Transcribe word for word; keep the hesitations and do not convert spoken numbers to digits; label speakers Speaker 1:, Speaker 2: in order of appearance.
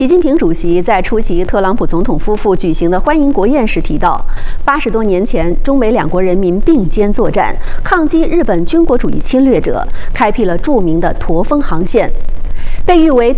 Speaker 1: 习近平主席在出席特朗普总统夫妇举行的欢迎国宴时提到，八十多年前，中美两国人民并肩作战，抗击日本军国主义侵略者，开辟了著名的驼峰航线，被誉为